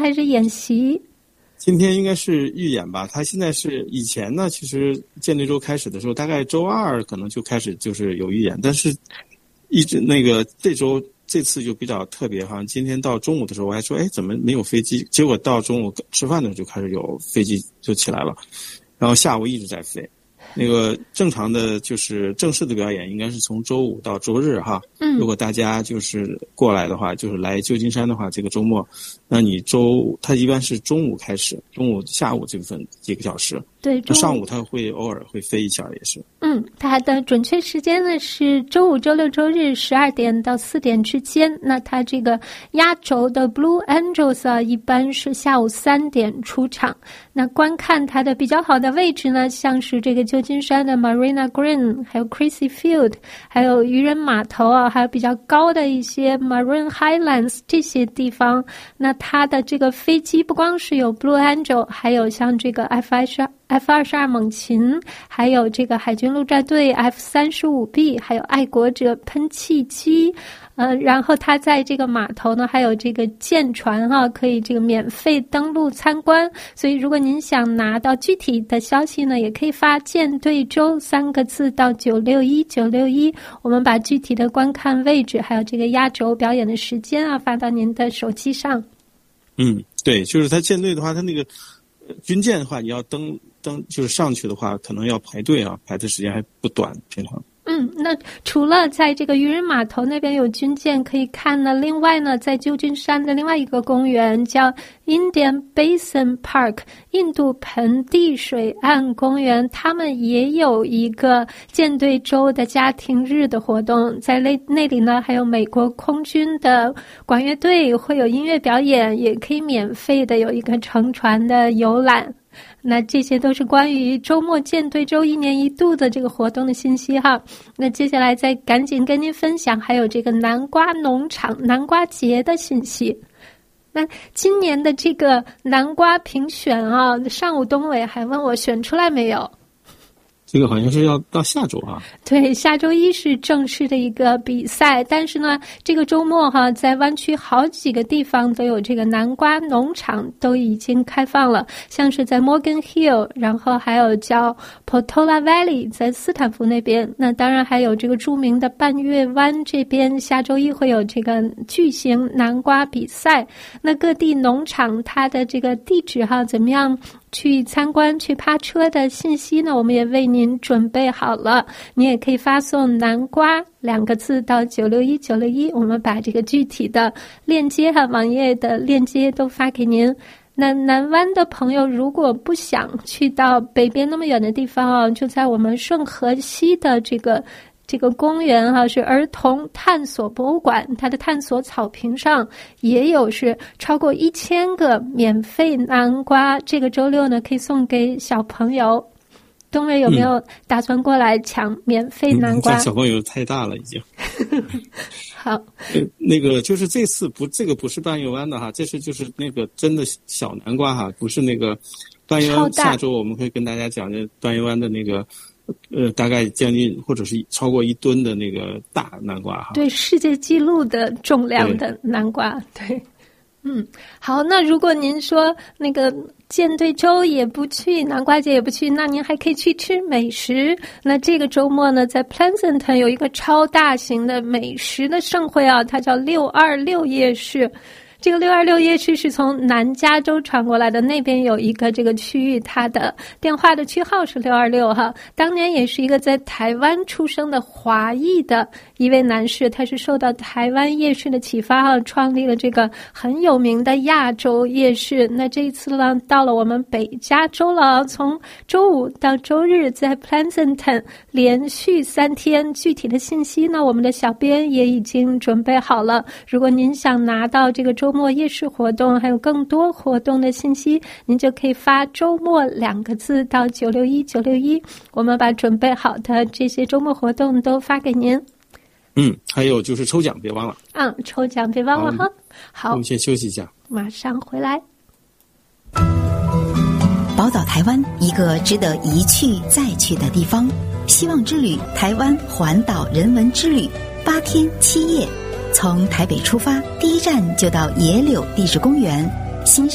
还是演习？ 今天应该是预演吧。他现在是以前呢，其实舰队周开始的时候，大概周二可能就开始就是有预演，但是一直这次就比较特别，好像今天到中午的时候我还说，怎么没有飞机？结果到中午吃饭的时候就开始有飞机就起来了，然后下午一直在飞。那个正常的就是正式的表演应该是从周五到周日哈。如果大家就是过来的话，就是来旧金山的话，这个周末，那你它一般是中午开始，中午下午这部分几个小时。 对， 上午它会偶尔会飞一下也是。 它的准确时间呢是周五、周六、周日12点到4点之间。那它这个压轴的 Blue Angels 啊，一般是下午3点出场。那观看它的比较好的位置呢，像是这个旧金山的 Marina Green， 还有 Crissy Field， 还有渔人码头啊，还有比较高的一些 Maroon Highlands 这些地方。那它的这个飞机不光是有 Blue Angel， 还有像这个 F-22猛禽，还有这个海军陆战队 F-35B， 还有爱国者喷气机。然后它在这个码头呢，还有这个舰船可以这个免费登陆参观。所以如果您想拿到具体的消息呢，也可以发舰队周3个字到961961，我们把具体的观看位置还有这个压轴表演的时间发到您的手机上。 对，就是它舰队的话，它那个军舰的话，你要登就是上去的话，可能要排队排的时间还不短，平常。 那除了在这个渔人码头那边有军舰可以看呢，另外呢，在旧金山的另外一个公园叫 Indian Basin Park 印度盆地水岸公园，他们也有一个舰队周的家庭日的活动。在那里呢，还有美国空军的管乐队会有音乐表演，也可以免费的有一个乘船的游览。那这些都是关于周末舰队周1年1度的这个活动的信息哈。那接下来再赶紧跟您分享还有这个南瓜农场南瓜节的信息。那今年的这个南瓜评选上午东伟还问我选出来没有。 这个好像是要到下周对，下周一是正式的一个比赛，但是呢，这个周末在湾区好几个地方都有这个南瓜农场都已经开放了，像是在 Morgan Hill， 然后还有叫 Portola Valley 在斯坦福那边，那当然还有这个著名的半月湾这边，下周一会有这个巨型南瓜比赛。那各地农场它的这个地址怎么样去参观去趴车的信息呢，我们也为您准备好了。你也可以发送南瓜2个字到961961，我们把这个具体的链接网页的链接都发给您。那南湾的朋友如果不想去到北边那么远的地方就在我们顺河西的这个公园是儿童探索博物馆，它的探索草坪上也有是超过1000个免费南瓜，这个周六呢可以送给小朋友。东伟有没有打算过来抢免费南瓜？ 小朋友太大了已经。 好， 那个就是这次这个不是半月湾的这是就是那个真的小南瓜不是那个半月湾。下周我们会跟大家讲这半月湾的那个大概将近或者是超过1吨的那个大南瓜对，世界纪录的重量的南瓜。对。好，那如果您说那个舰队周也不去，南瓜节也不去，那您还可以去吃美食。那这个周末呢，在 Pleasanton 有一个超大型的美食的盛会它叫626夜市。这个626夜市是从南加州传过来的，那边有一个这个区域，它的电话的区号是626当年也是一个在台湾出生的华裔的一位男士，他是受到台湾夜市的启发创立了这个很有名的亚洲夜市。那这一次呢，到了我们北加州了从周五到周日在 Pleasanton 连续3天。具体的信息呢，我们的小编也已经准备好了。如果您想拿到这个周末夜市活动还有更多活动的信息，您就可以发周末2个字到961961，我们把准备好的这些周末活动都发给您。 还有就是抽奖别忘了。 抽奖别忘了好， 我们先休息一下， 马上回来。 宝岛台湾，一个值得一去再去的地方。希望之旅台湾环岛人文之旅，8天7夜，从台北出发，第一站就到野柳地质公园，欣